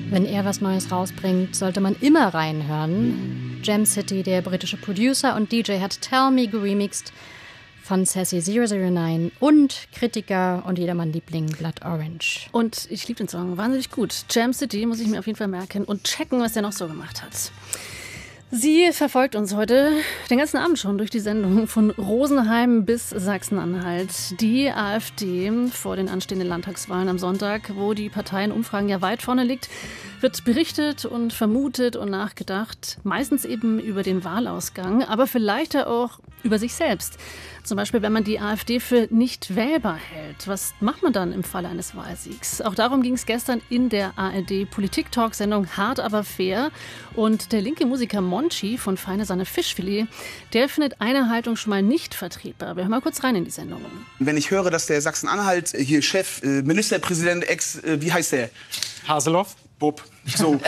Wenn er was Neues rausbringt, sollte man immer reinhören. Jam City, der britische Producer und DJ, hat Tell Me geremixed von Sassy 009 und Kritiker und jedermann-Liebling Blood Orange. Und ich liebe den Song wahnsinnig gut. Jam City muss ich mir auf jeden Fall merken und checken, was der noch so gemacht hat. Sie verfolgt uns heute den ganzen Abend schon durch die Sendung von Rosenheim bis Sachsen-Anhalt. Die AfD vor den anstehenden Landtagswahlen am Sonntag, wo die Partei in Umfragen ja weit vorne liegt, wird berichtet und vermutet und nachgedacht, meistens eben über den Wahlausgang, aber vielleicht auch über sich selbst. Zum Beispiel, wenn man die AfD für nicht wählbar hält. Was macht man dann im Falle eines Wahlsiegs? Auch darum ging es gestern in der ARD-Politik-Talk-Sendung Hart aber fair. Und der linke Musiker Monchi von Feine Sahne Fischfilet, der findet eine Haltung schon mal nicht vertretbar. Wir hören mal kurz rein in die Sendung. Wenn ich höre, dass der Sachsen-Anhalt, hier Chef, Ministerpräsident, wie heißt der? Haseloff? Bub. So,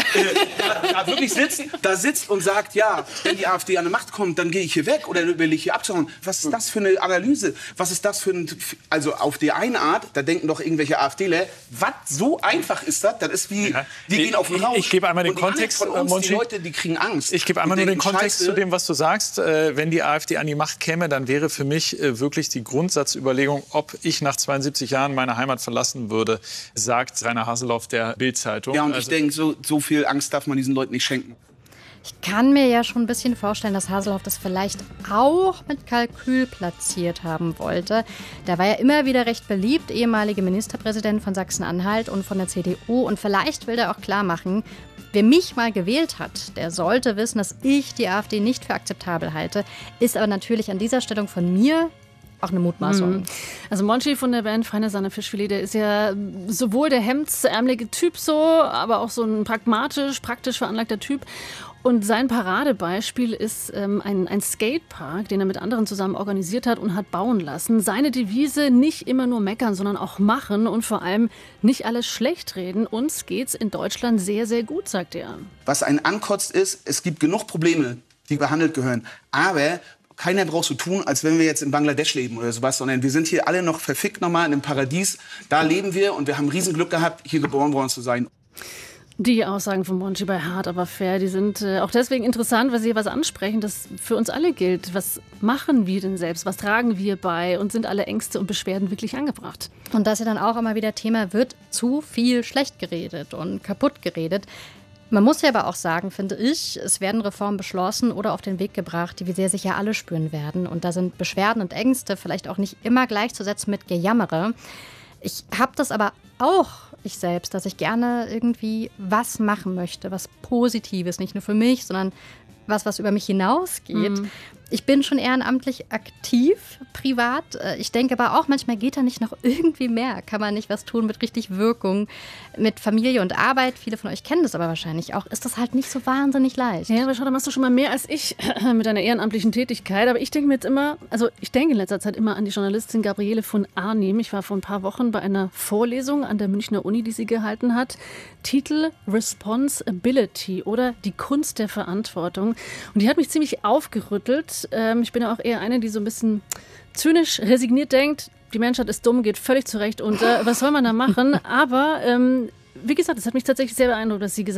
da wirklich sitzt und sagt, ja, wenn die AfD an die Macht kommt, dann gehe ich hier weg oder will ich hier abzuhauen. Was ist das für eine Analyse? Was ist das für ein, also auf die eine Art, da denken doch irgendwelche AfDler, was, so einfach ist das? Das ist wie, wir gehen auf den Rausch. Ich gebe einmal den Kontext, von uns, Monchi. die Leute, die kriegen Angst. Ich gebe einmal nur den Kontext Scheiße. zu dem, was du sagst. Wenn die AfD an die Macht käme, dann wäre für mich wirklich die Grundsatzüberlegung, ob ich nach 72 Jahren meine Heimat verlassen würde, sagt Rainer Haseloff der Bild-Zeitung. Ja, und ich denke, so viel Angst darf man diesen Leuten nicht schenken. Ich kann mir ja schon ein bisschen vorstellen, dass Haseloff das vielleicht auch mit Kalkül platziert haben wollte. Der war ja immer wieder recht beliebt, ehemaliger Ministerpräsident von Sachsen-Anhalt und von der CDU. Und vielleicht will er auch klar machen, wer mich mal gewählt hat, der sollte wissen, dass ich die AfD nicht für akzeptabel halte. Ist aber natürlich an dieser Stellung von mir auch eine Mutmaßung. Also Monchi von der Band Feine Sahne Fischfilet, der ist ja sowohl der hemdsärmelige Typ so, aber auch so ein praktisch veranlagter Typ. Und sein Paradebeispiel ist ein Skatepark, den er mit anderen zusammen organisiert hat und hat bauen lassen. Seine Devise: nicht immer nur meckern, sondern auch machen und vor allem nicht alles schlecht reden. Uns geht's in Deutschland sehr, sehr gut, sagt er. Was einen ankotzt ist, es gibt genug Probleme, die behandelt gehören. Aber keiner braucht so tun, als wenn wir jetzt in Bangladesch leben oder sowas, sondern wir sind hier alle noch verfickt nochmal in einem Paradies. Da leben wir und wir haben Riesenglück gehabt, hier geboren worden zu sein. Die Aussagen von Monchi bei Hart aber fair, die sind auch deswegen interessant, weil sie was ansprechen, das für uns alle gilt. Was machen wir denn selbst? Was tragen wir bei? Und sind alle Ängste und Beschwerden wirklich angebracht? Und das ist ja dann auch immer wieder Thema, wird zu viel schlecht geredet und kaputt geredet. Man muss ja aber auch sagen, finde ich, es werden Reformen beschlossen oder auf den Weg gebracht, die wir sehr sicher alle spüren werden. Und da sind Beschwerden und Ängste vielleicht auch nicht immer gleichzusetzen mit Gejammere. Ich habe das aber auch, ich selbst, dass ich gerne irgendwie was machen möchte, was Positives, nicht nur für mich, sondern was über mich hinausgeht. Ich bin schon ehrenamtlich aktiv, privat. Ich denke aber auch, manchmal geht da nicht noch irgendwie mehr. Kann man nicht was tun mit richtig Wirkung, mit Familie und Arbeit. Viele von euch kennen das aber wahrscheinlich auch. Ist das halt nicht so wahnsinnig leicht. Ja, aber schau, da machst du schon mal mehr als ich mit deiner ehrenamtlichen Tätigkeit. Aber ich denke mir jetzt immer, ich denke in letzter Zeit immer an die Journalistin Gabriele von Arnim. Ich war vor ein paar Wochen bei einer Vorlesung an der Münchner Uni, die sie gehalten hat. Titel Responsibility oder die Kunst der Verantwortung. Und die hat mich ziemlich aufgerüttelt. Ich bin ja auch eher eine, die so ein bisschen zynisch, resigniert denkt, die Menschheit ist dumm, geht völlig zurecht und was soll man da machen? Aber wie gesagt, es hat mich tatsächlich sehr beeindruckt, dass sie gesagt hat,